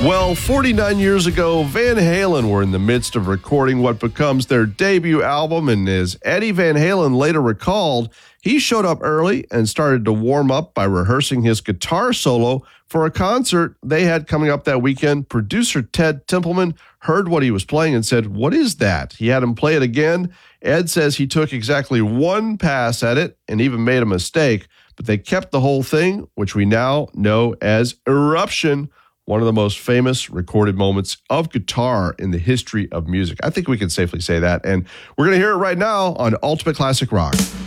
Well, 49 years ago, Van Halen were in the midst of recording what becomes their debut album, and as Eddie Van Halen later recalled, he showed up early and started to warm up by rehearsing his guitar solo for a concert they had coming up that weekend. Producer Ted Templeman heard what he was playing and said, "What is that?" He had him play it again. Ed says he took exactly one pass at it and even made a mistake, but they kept the whole thing, which we now know as Eruption. One of the most famous recorded moments of guitar in the history of music. I think we can safely say that. And we're going to hear it right now on Ultimate Classic Rock.